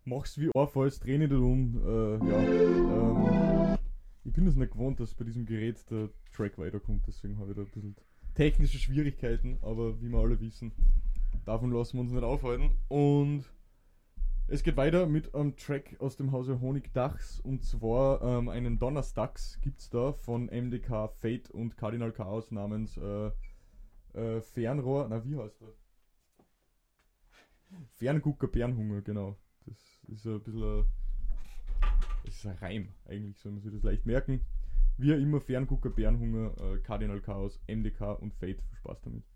mach's wie einfalls, dreh nicht um. Ich bin es nicht gewohnt, dass bei diesem Gerät der Track weiterkommt, deswegen habe ich da ein bisschen technische Schwierigkeiten, aber wie wir alle wissen, davon lassen wir uns nicht aufhalten. Und es geht weiter mit einem Track aus dem Hause Honigdachs, und zwar einen Donnerstags gibt's da von MDK Fate und Cardinal Chaos namens Fernrohr, na wie heißt der? Ferngucker Bärenhunger, genau. Das ist ein bisschen das ist ein Reim, eigentlich soll man sich das leicht merken. Wie immer, Ferngucker Bärenhunger, Cardinal Chaos, MDK und Fate. Viel Spaß damit.